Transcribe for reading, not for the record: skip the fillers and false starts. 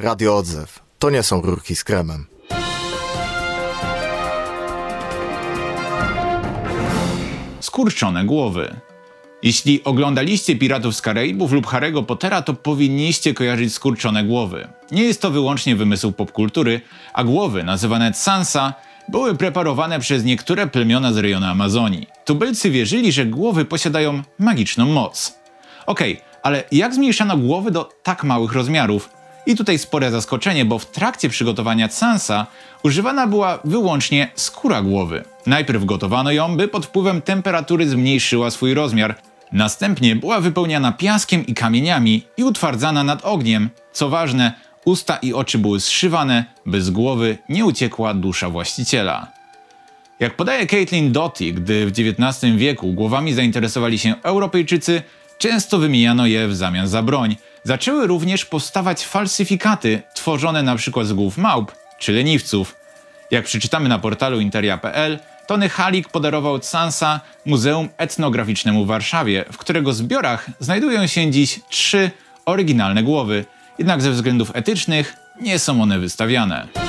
Radio Odzew. To nie są rurki z kremem. Skurczone głowy. Jeśli oglądaliście Piratów z Karaibów lub Harry'ego Pottera, to powinniście kojarzyć skurczone głowy. Nie jest to wyłącznie wymysł popkultury, a głowy, nazywane Sansa, były preparowane przez niektóre plemiona z rejonu Amazonii. Tubylcy wierzyli, że głowy posiadają magiczną moc. Okej, ale jak zmniejszano głowy do tak małych rozmiarów? I tutaj spore zaskoczenie, bo w trakcie przygotowania Sansa używana była wyłącznie skóra głowy. Najpierw gotowano ją, by pod wpływem temperatury zmniejszyła swój rozmiar. Następnie była wypełniana piaskiem i kamieniami i utwardzana nad ogniem. Co ważne, usta i oczy były zszywane, by z głowy nie uciekła dusza właściciela. Jak podaje Caitlin Doughty, gdy w XIX wieku głowami zainteresowali się Europejczycy, często wymieniano je w zamian za broń. Zaczęły również powstawać falsyfikaty tworzone np. z głów małp czy leniwców. Jak przeczytamy na portalu interia.pl, Tony Halik podarował Sansa Muzeum Etnograficznemu w Warszawie, w którego zbiorach znajdują się dziś 3 oryginalne głowy, jednak ze względów etycznych nie są one wystawiane.